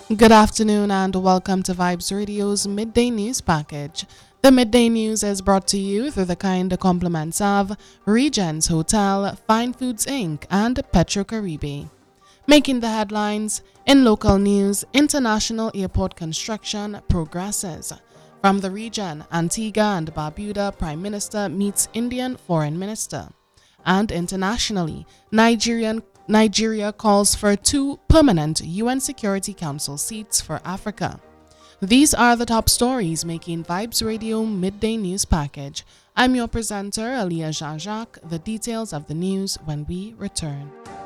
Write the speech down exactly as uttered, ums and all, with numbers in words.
Good afternoon and welcome to Vibes Radio's Midday News Package. The Midday News is brought to you through the kind compliments of Regents Hotel, Fine Foods Incorporated and Petro Caribe. Making the headlines in local news, international airport construction progresses. From the region, Antigua and Barbuda Prime Minister meets Indian Foreign Minister. And internationally, Nigerian Nigeria calls for two permanent U N Security Council seats for Africa. These are the top stories making Vibes Radio Midday News Package. I'm your presenter, Aliyah Jean-Jacques. The details of the news when we return.